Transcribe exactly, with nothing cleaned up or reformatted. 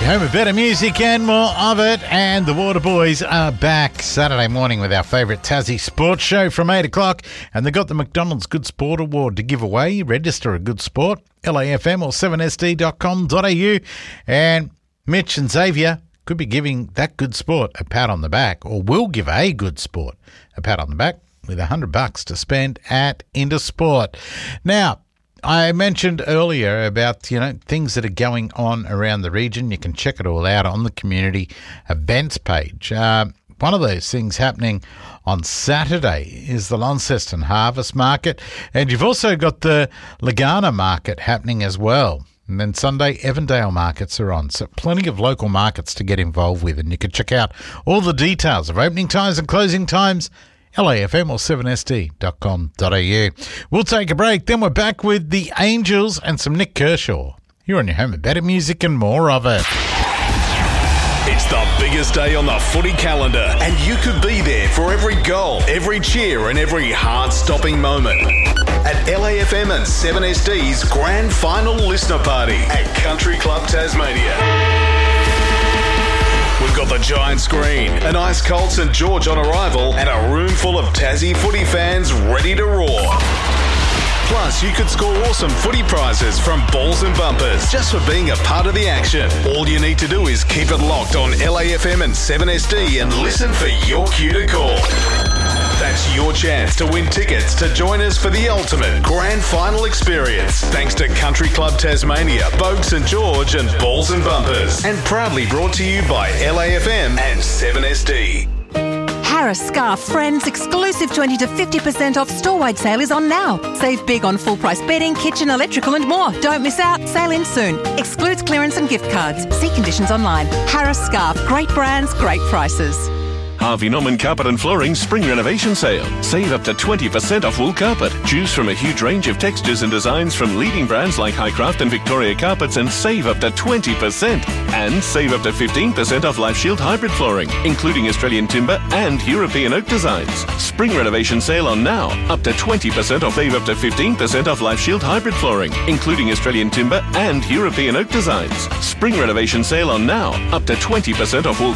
Home of better music and more of it, and the Waterboys are back Saturday morning with our favourite Tassie sports show from eight o'clock, and they've got the McDonald's Good Sport Award to give away. Register a good sport, L A F M or seven S D dot com dot A U, and Mitch and Xavier could be giving that good sport a pat on the back, or will give a good sport a pat on the back with a hundred bucks to spend at Intersport. Now, I mentioned earlier about, you know, things that are going on around the region. You can check it all out on the community events page. Uh, one of those things happening on Saturday is the Launceston Harvest Market, and you've also got the Lagana Market happening as well. And then Sunday, Evandale markets are on. So plenty of local markets to get involved with, and you can check out all the details of opening times and closing times, L A F M or seven S D dot com dot A U. We'll take a break, then we're back with the Angels and some Nick Kershaw. You're on your home of better music and more of it. It's the biggest day on the footy calendar, and you could be there for every goal, every cheer and every heart-stopping moment. At L A F M and seven S D's Grand Final Listener Party at Country Club Tasmania. We've got the giant screen, an ice-cold St George on arrival, and a room full of Tassie footy fans ready to roar. Plus, you could score awesome footy prizes from Balls and Bumpers just for being a part of the action. All you need to do is keep it locked on L A F M and seven S D and listen for your cue to call. That's your chance to win tickets to join us for the ultimate grand final experience. Thanks to Country Club Tasmania, Bogue St George and Balls and Bumpers. And proudly brought to you by L A F M and seven S D. Harris Scarf Friends exclusive twenty to fifty percent off store-wide sale is on now. Save big on full-price bedding, kitchen, electrical and more. Don't miss out. Sale in soon. Excludes clearance and gift cards. See conditions online. Harris Scarf. Great brands, great prices. Harvey Norman Carpet and Flooring Spring Renovation Sale. Save up to twenty percent off wool carpet. Choose from a huge range of textures and designs from leading brands like Highcraft and Victoria Carpets and save up to twenty percent. And save up to fifteen percent off Life Shield hybrid flooring, including Australian timber and European oak designs. Spring Renovation Sale on now. Up to twenty percent off. Save up to fifteen percent off Life Shield hybrid flooring, including Australian timber and European oak designs. Spring Renovation Sale on now. Up to twenty percent off wool